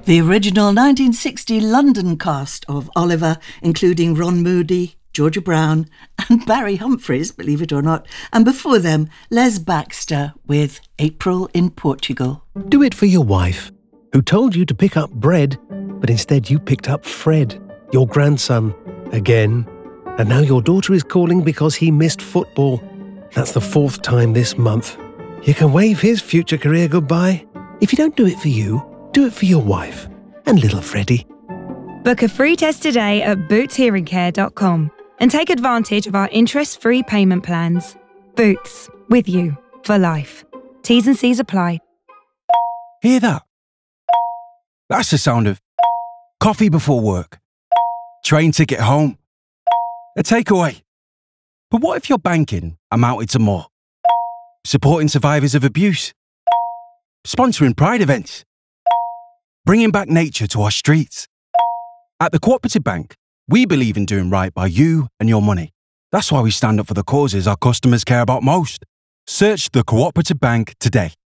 The original 1960 London cast of Oliver, including Ron Moody, Georgia Brown and Barry Humphries, believe it or not, and before them, Les Baxter with April in Portugal. Do it for your wife, who told you to pick up bread, but instead you picked up Fred, your grandson, again. And now your daughter is calling because he missed football. That's the 4th time this month. You can wave his future career goodbye. If you don't do it for you, do it for your wife and little Freddie. Book a free test today at bootshearingcare.com and take advantage of our interest-free payment plans. Boots, with you for life. T's and C's apply. Hear that? That's the sound of coffee before work, train ticket home, a takeaway. But what if your banking amounted to more? Supporting survivors of abuse, sponsoring pride events, bringing back nature to our streets. At the Cooperative Bank, we believe in doing right by you and your money. That's why we stand up for the causes our customers care about most. Search the Cooperative Bank today.